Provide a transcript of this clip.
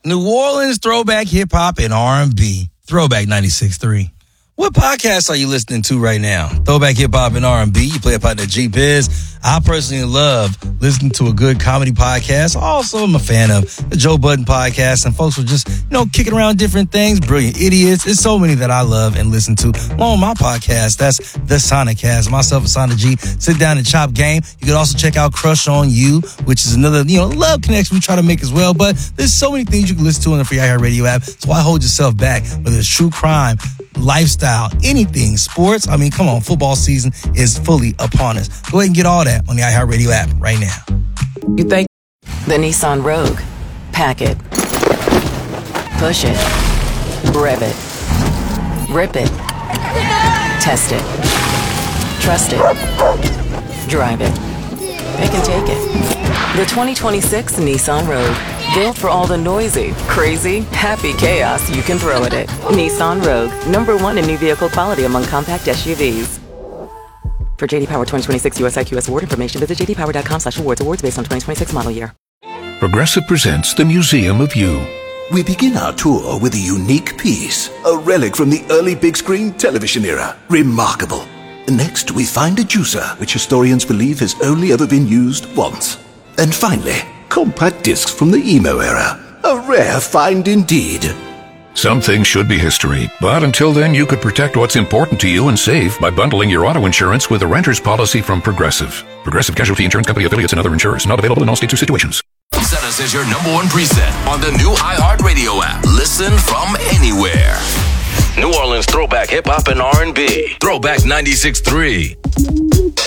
New Orleans throwback hip hop and R&B. Throwback 96.3. What podcast are you listening to right now? Throwback hip hop and R&B. You play a partner G-Biz. I personally love listening to a good comedy podcast. Also, I'm a fan of the Joe Budden podcast, and folks were just, kicking around different things. Brilliant Idiots. There's so many that I love and listen to. On my podcast, that's The Sonicast. Myself and Sonic G sit down and chop game. You can also check out Crush on You, which is another, love connection we try to make as well. But there's so many things you can listen to on the free iHeartRadio app. So why hold yourself back? Whether it's true crime, lifestyle, anything, sports. I mean, come on, football season is fully upon us. Go ahead and get all that on the iHeartRadio app right now. You think the Nissan Rogue. Pack it. Push it. Rev it. Rip it. Test it. Trust it. Drive it. Pick and take it. The 2026 Nissan Rogue. Built for all the noisy, crazy, happy chaos you can throw at it. Nissan Rogue. #1 in new vehicle quality among compact SUVs. For J.D. Power 2026 US IQS award information, visit jdpower.com/awards. Awards based on 2026 model year. Progressive presents the Museum of You. We begin our tour with a unique piece, a relic from the early big screen television era. Remarkable. Next, we find a juicer, which historians believe has only ever been used once. And finally, compact discs from the emo era. A rare find indeed. Some things should be history, but until then you could protect what's important to you and save by bundling your auto insurance with a renter's policy from Progressive. Progressive Casualty Insurance Company affiliates and other insurers. Not available in all states or situations. Set us as your #1 preset on the new iHeartRadio app. Listen from anywhere. New Orleans throwback hip hop and R&B. Throwback 96.3.